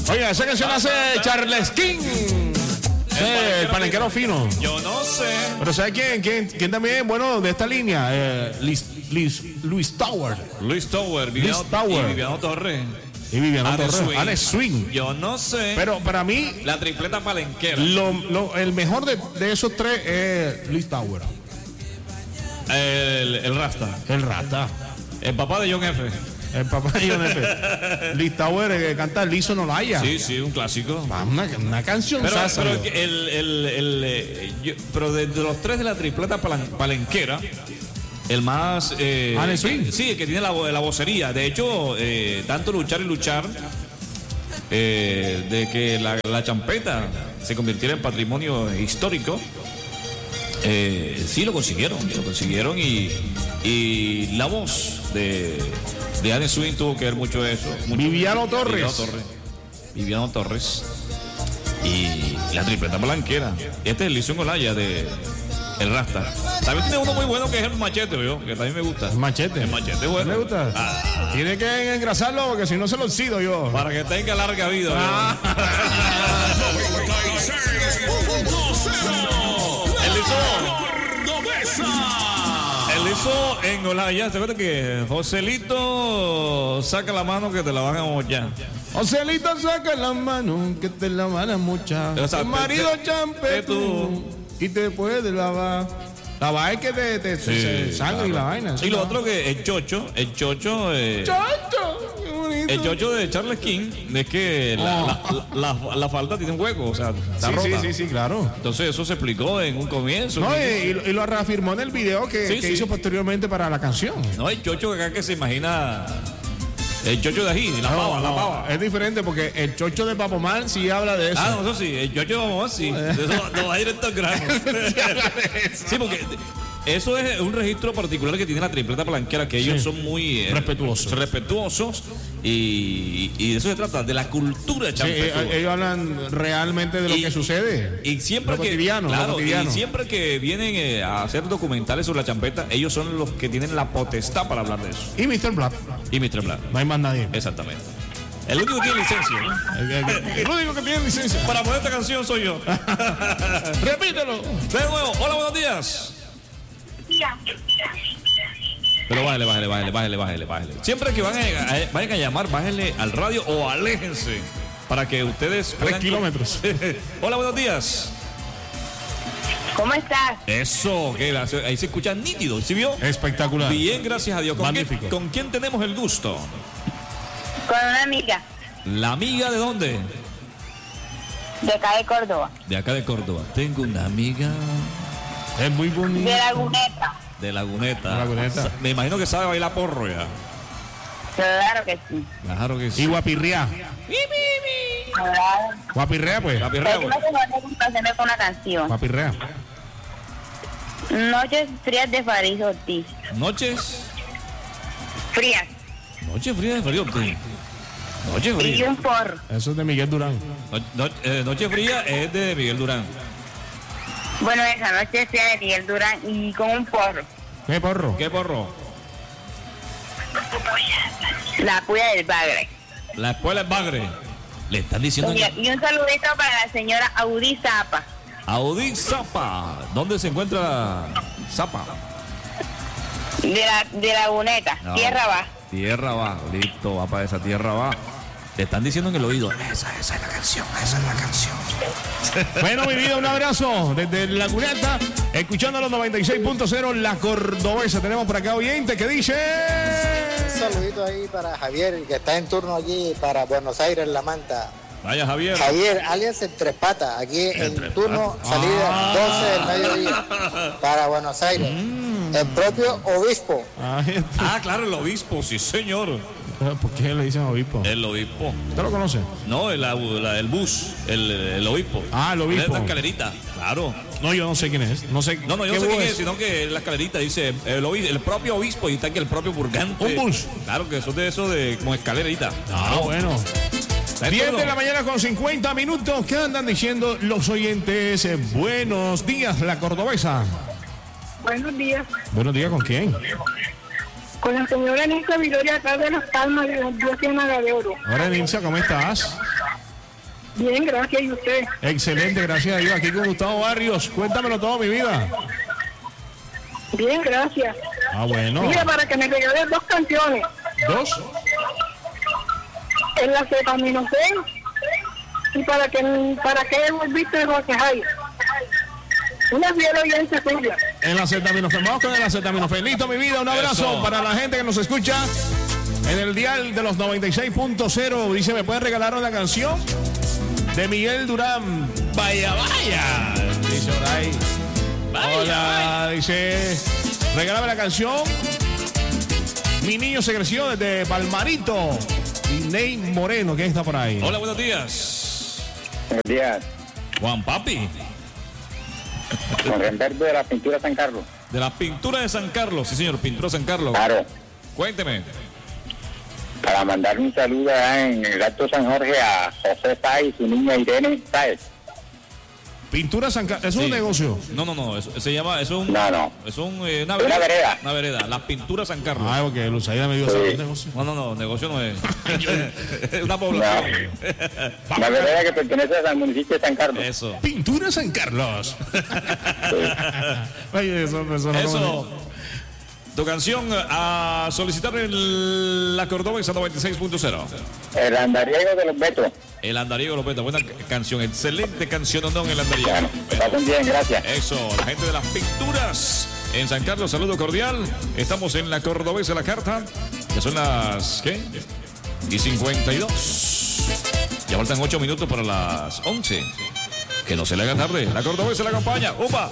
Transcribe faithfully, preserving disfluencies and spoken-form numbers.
Oiga, esa canción hace Charles King. Sí, el palenquero fino. Yo no sé. Pero ¿sabe quién? ¿Quién, quién también? Bueno, de esta línea. Eh, Luis, Luis, Luis Tower. Luis Tower. Viviano, Luis Tower. Y Viviano Torres. Y Viviano Alex Torres. Swing. Alex Swing. Yo no sé. Pero para mí, la tripleta palenquera. Lo, lo, el mejor de, de esos tres es Luis Tower. El, el Rasta. El Rasta. El papá de John F. El papá de John F. Luis Tower que canta Liso no la haya. Sí, sí, un clásico. Una, una canción. Pero, sasa, pero, el, el, el, eh, yo, pero de, de los tres de la tripleta palen, palenquera, el más. Eh, Alex Swing. Sí, el que tiene la, la vocería. De hecho, eh, tanto luchar y luchar. Eh, de que la, la champeta se convirtiera en patrimonio histórico. Eh, sí lo consiguieron, lo consiguieron y, y la voz de, de Alex Swing tuvo que ver mucho eso. Mucho, Viviano Torres. Viviano Torres. Viviano Torres. Y la tripleta palanquera. Este es el Lisión Olaya de El Rasta. También tiene uno muy bueno que es el Machete, ¿vio? Que también me gusta. El Machete. El Machete, bueno. ¿Me gusta? Ah. Tiene que engrasarlo porque si no se lo oxido yo. Para que tenga larga vida. Ah. El hizo. Él hizo en Olaya. ¿Se acuerda que Joselito saca la mano que te la van a mollar? Joselito saca la mano que te la van a mochar. O sea, el marido te, champe tú y te puede lavar. Lavar es que te, te sí, se sangre claro. Y la vaina. Y lo otro que el chocho, el chocho. Eh, ¡Chocho! ¡Qué bonito! El chocho de Charles King es que oh. la, la, la, la falda tiene un hueco, o sea, está sí, rota. Sí, sí, sí, claro. Entonces eso se explicó en un comienzo. No, y, y lo reafirmó en el video que, sí, que sí. hizo posteriormente para la canción. No, el chocho acá que se imagina. El chocho de ají, la no, pava, no, la pava. Es diferente porque el chocho de Papomán sí habla de eso. Ah, no, eso sí, el chocho de Papomán sí. Eso no va directo al grano. Sí, porque eso es un registro particular que tiene la tripleta palanquera, que ellos sí. son muy eh, respetuosos. Respetuosos y, y de eso se trata, de la cultura champetúa. Sí, ellos hablan realmente de lo y, que sucede. Y siempre lo que cotidiano, claro, lo cotidiano. Y siempre que vienen eh, a hacer documentales sobre la champeta, ellos son los que tienen la potestad para hablar de eso. Y mister Black. Y mister Black. No hay más nadie. Exactamente. El único que tiene licencia. El, el, el, el único que tiene licencia. Para poner esta canción soy yo. Repítelo. De nuevo. Hola, buenos días. Pero bájale, bájale, bájale, bájale, bájale, bájale. Siempre que van a, a, vayan a llamar, bájenle al radio o aléjense para que ustedes tres kilómetros. Hola, buenos días. ¿Cómo estás? Eso, que ahí se escucha nítido, ¿sí vio? Espectacular. Bien, gracias a Dios. ¿Con Magnífico. Quién, ¿Con quién tenemos el gusto? Con una amiga. ¿La amiga de dónde? De acá de Córdoba. De acá de Córdoba. Tengo una amiga. Es muy bonita. De Laguneta. De Laguneta. Laguneta. Me imagino que sabe bailar porro ya. Claro que sí. Claro que sí. Y guapirrea. Claro. Guapirrea, pues. Guapirrea, pues. Pero con una canción. Guapirrea. Noches frías de Faris Ortiz. Noches. Frías. Noches frías de Faris Ortiz. Noche fría. Y un porro. Eso es de Miguel Durán. No, no, eh, Noche fría es de Miguel Durán. Bueno, esa noche fría de Miguel Durán y con un porro. ¿Qué porro? ¿Qué porro? La puya del bagre. La escuela es bagre. Le están diciendo. Y, que... y un saludito para la señora Audi Zapa. Audi Zapa. ¿Dónde se encuentra Zapa? De la de Laguneta, no. Tierra Baja. Tierra Baja, listo, va para esa Tierra Baja. Te están diciendo en el oído, esa, esa es la canción, esa es la canción. Bueno, mi vida, un abrazo desde La Cuneta, escuchando los noventa y seis punto cero, La Cordobesa. Tenemos por acá oyente que dice... Un saludito ahí para Javier, que está en turno aquí para Buenos Aires, La Manta. Vaya, Javier. Javier, alias el Tres Patas, aquí en turno, patas. salida Ah. doce del mediodía para Buenos Aires. Mm. El propio obispo. Ah, claro, el obispo, sí, señor. ¿Por qué le dicen obispo? El obispo. ¿Usted lo conoce? No, el, la, el bus, el, el obispo. Ah, el obispo. La escalerita, claro. No, yo no sé quién es. No, sé, no, no yo no sé quién es, es, sino que la escalerita dice el, obispo, el propio obispo y está aquí el propio purgante. Un bus. Claro, que eso de eso de como escalerita. Ah, no. Bueno. diez de la mañana con cincuenta minutos. ¿Qué andan diciendo los oyentes? Eh, buenos días, La Cordobesa. Buenos días. Buenos días, ¿con quién? Con la señora Nilsa Viloria, acá de Las Palmas, de las Dios de Maga de Oro. Hola, Nilsa, ¿cómo estás? Bien, gracias. ¿Y usted? Excelente, gracias a Dios. Aquí con Gustavo Barrios. Cuéntamelo todo, mi vida. Bien, gracias. Ah, bueno. Mira, para que me regales dos canciones. ¿Dos? En la acetaminofén y para que para que volviste de José Jaime. Una fiel oyente tuya. En la acetaminofén. Vamos con el acetaminofén. Listo, mi vida. Un abrazo Eso. para la gente que nos escucha en el dial de los noventa y seis punto cero. Dice, ¿me pueden regalar una canción? De Miguel Durán. Vaya, vaya. Dice por ahí. Vaya, Hola, vaya. dice. Regálame la canción. Mi niño se creció desde Palmarito. Y Ney Moreno, que está por ahí. Hola, buenos días. Buenos días. Juan Papi, Con Remberto de la pintura San Carlos. de la pintura de San Carlos. Sí, señor, pintura San Carlos. Claro. Cuénteme. Para mandar un saludo allá en el Alto San Jorge a José Páez y su niña Irene Páez. Pintura San Carlos. ¿Es un Sí. negocio? No, no, no. Es, se llama. Es un. No, no. Es un, eh, una, Una vereda. Una vereda. La pintura San Carlos. Ah, porque Luzaida me dio Sí. ese negocio. No, no, no. Negocio no es. Es una población. La vereda que pertenece al municipio de San Carlos. Eso. Pintura San Carlos. Ay, eso, eso no Eso. Tu canción a solicitar en la Cordobesa noventa y seis punto cero. El andariego de los Betos. El Andariego López. Buena canción. Excelente canción, ¿no? En el Andariego. Bueno, que pasen bien, gracias. Eso, la gente de las pinturas en San Carlos, saludo cordial. Estamos en la Cordobesa La Carta, que son las, ¿qué? Y cincuenta y dos. Ya faltan ocho minutos para las once. Que no se le haga tarde. La Cordobesa la acompaña. ¡Upa!